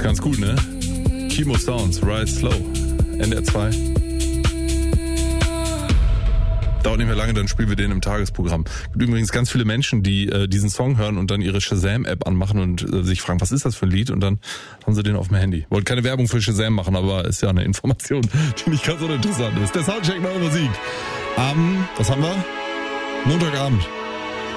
Ist ganz gut, ne? Kimo Sounds, Ride Slow. NDR 2. Dauert nicht mehr lange, dann spielen wir den im Tagesprogramm. Es gibt übrigens ganz viele Menschen, die diesen Song hören und dann ihre Shazam-App anmachen und sich fragen, was ist das für ein Lied? Und dann haben sie den auf dem Handy. Wollte keine Werbung für Shazam machen, aber ist ja eine Information, die nicht ganz uninteressant ist. Der Soundcheck Neue Musik. Was haben wir? Montagabend.